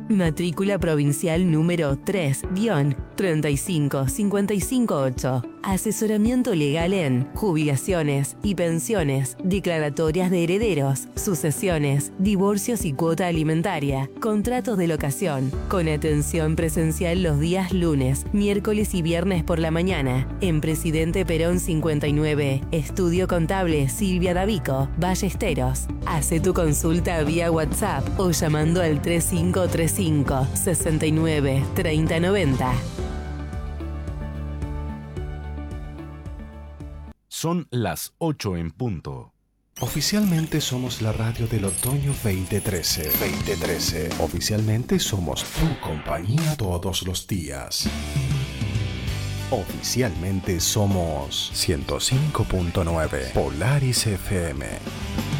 Matrícula provincial número 3-35558. Asesoramiento legal en jubilaciones y pensiones, declaratorias de herederos, sucesiones, divorcios y cuota alimentaria, contratos de locación, con atención presencial los días lunes, miércoles y viernes por la mañana, en Presidente Perón 59, Estudio Contable Silvia Davico, Ballesteros. Hace tu consulta vía WhatsApp o llamando al 3535 69 30 90. Son las 8 en punto. Oficialmente somos la radio del otoño 2013. Oficialmente somos tu compañía todos los días. Oficialmente somos 105.9 Polaris FM.